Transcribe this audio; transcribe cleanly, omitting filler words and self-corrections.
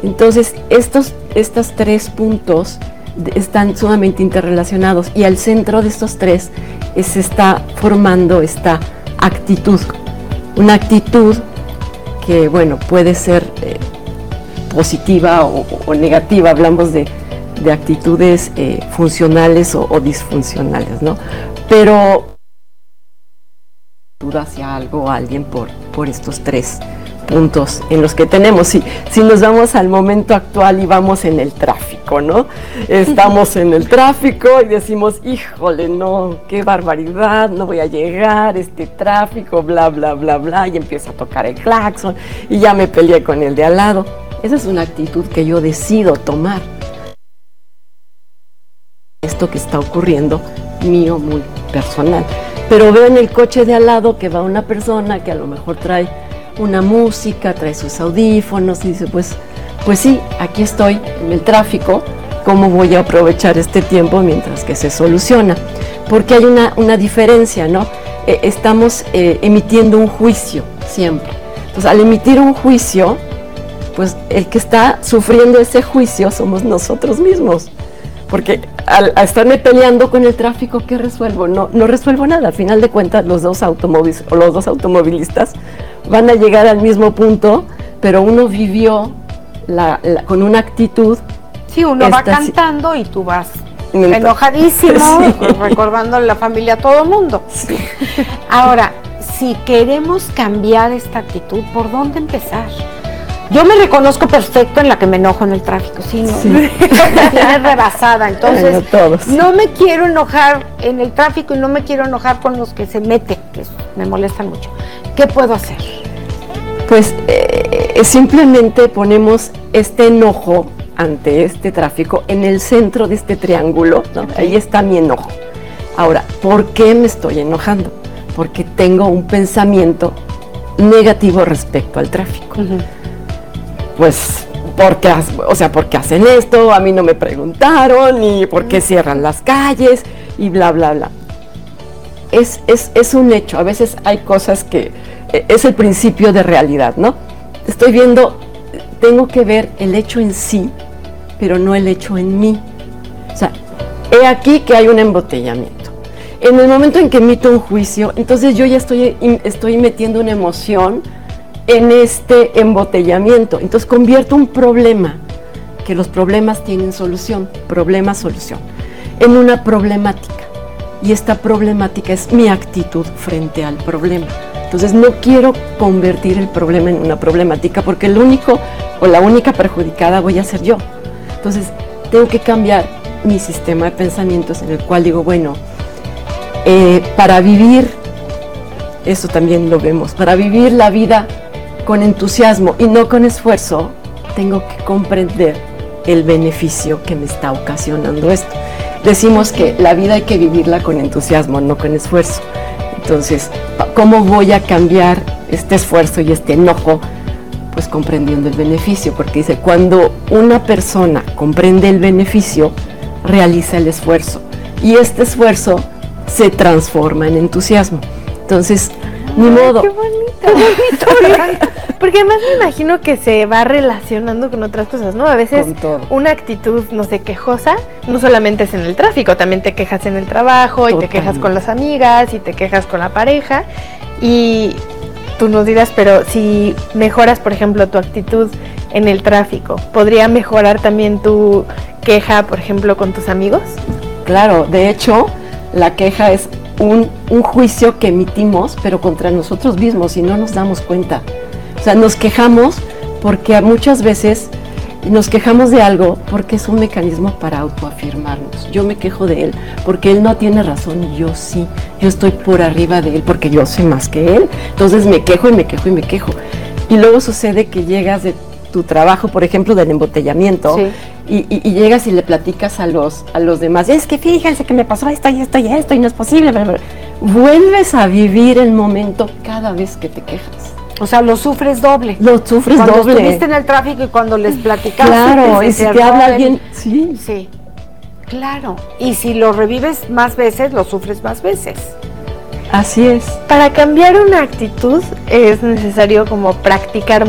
Entonces, estos 3 puntos están sumamente interrelacionados y al centro de estos 3 se está formando esta actitud. Una actitud que, bueno, puede ser positiva o negativa. Hablamos de actitudes funcionales o disfuncionales, ¿no? Pero hacia algo o alguien por estos 3 puntos en los que tenemos. Si nos vamos al momento actual y vamos en el tráfico, ¿no? Estamos en el tráfico y decimos, híjole, no, qué barbaridad, no voy a llegar, este tráfico, bla, bla, bla, bla, y empiezo a tocar el claxon y ya me peleé con el de al lado. Esa es una actitud que yo decido tomar. Esto que está ocurriendo, mío, muy personal. Pero veo en el coche de al lado que va una persona que a lo mejor trae una música, trae sus audífonos y dice, pues sí, aquí estoy en el tráfico, ¿cómo voy a aprovechar este tiempo mientras que se soluciona? Porque hay una diferencia, ¿no? Estamos emitiendo un juicio siempre. Entonces, al emitir un juicio, pues el que está sufriendo ese juicio somos nosotros mismos. Porque al estarme peleando con el tráfico, ¿qué resuelvo? No resuelvo nada. Al final de cuentas, los dos automovilistas van a llegar al mismo punto, pero uno vivió con una actitud. Sí, uno va cantando y tú vas enojadísimo, sí, recordando a la familia, a todo mundo. Sí. Ahora, si queremos cambiar esta actitud, ¿por dónde empezar? Yo me reconozco perfecto en la que me enojo en el tráfico, sí, ¿no? Sí. Me tiene rebasada, entonces no me quiero enojar en el tráfico y no me quiero enojar con los que se meten, que me molestan mucho. ¿Qué puedo hacer? Pues simplemente ponemos este enojo ante este tráfico en el centro de este triángulo, ¿no? Okay. Ahí está mi enojo. Ahora, ¿por qué me estoy enojando? Porque tengo un pensamiento negativo respecto al tráfico. Uh-huh. Pues, ¿por qué hacen esto? A mí no me preguntaron, y por qué cierran las calles, y bla, bla, bla. Es un hecho. A veces hay cosas que es el principio de realidad, ¿no? Estoy viendo, tengo que ver el hecho en sí, pero no el hecho en mí. O sea, he aquí que hay un embotellamiento. En el momento en que emito un juicio, entonces yo ya estoy metiendo una emoción en este embotellamiento. Entonces convierto un problema, que los problemas tienen solución, problema-solución, en una problemática. Y esta problemática es mi actitud frente al problema. Entonces no quiero convertir el problema en una problemática, porque el único o la única perjudicada voy a ser yo. Entonces tengo que cambiar mi sistema de pensamientos, en el cual digo, bueno, para vivir, eso también lo vemos, para vivir la vida con entusiasmo y no con esfuerzo, tengo que comprender el beneficio que me está ocasionando esto. Decimos que la vida hay que vivirla con entusiasmo, no con esfuerzo. Entonces, ¿cómo voy a cambiar este esfuerzo y este enojo? Pues comprendiendo el beneficio, porque dice, cuando una persona comprende el beneficio, realiza el esfuerzo, y este esfuerzo se transforma en entusiasmo. Entonces, ni modo. ¡Qué bonito! Porque además me imagino que se va relacionando con otras cosas, ¿no? A veces una actitud, no sé, quejosa, no solamente es en el tráfico, también te quejas en el trabajo, y te quejas con las amigas, y te quejas con la pareja, y tú nos dirás, pero si mejoras, por ejemplo, tu actitud en el tráfico, ¿podría mejorar también tu queja, por ejemplo, con tus amigos? Claro, de hecho, la queja es un juicio que emitimos, pero contra nosotros mismos, y no nos damos cuenta. O sea, nos quejamos porque muchas veces nos quejamos de algo porque es un mecanismo para autoafirmarnos. Yo me quejo de él porque él no tiene razón y yo sí. Yo estoy por arriba de él porque yo sé más que él. Entonces me quejo y me quejo y me quejo. Y luego sucede que llegas de tu trabajo, por ejemplo, del embotellamiento, sí, y llegas y le platicas a los demás, es que fíjense que me pasó esto y esto y esto y no es posible. Vuelves a vivir el momento cada vez que te quejas. O sea, lo sufres doble. Lo sufres doble. Cuando estuviste en el tráfico y cuando les platicaste. Claro, y si te habla alguien, sí. Sí, claro. Y si lo revives más veces, lo sufres más veces. Así es. Para cambiar una actitud es necesario como practicar